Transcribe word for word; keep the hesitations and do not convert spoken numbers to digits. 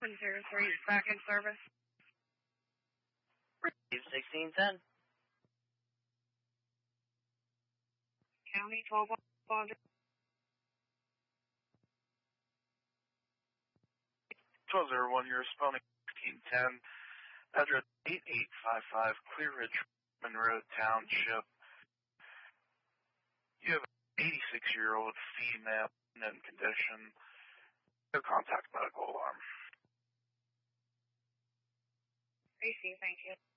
zero three, back in service. sixteen ten. County twelve hundred. twelve oh one, you're responding sixteen ten. Address eight eight five five Clear Ridge, Monroe Township. You have an eighty-six-year-old female in condition. No contact medical alarm. Receive, thank you.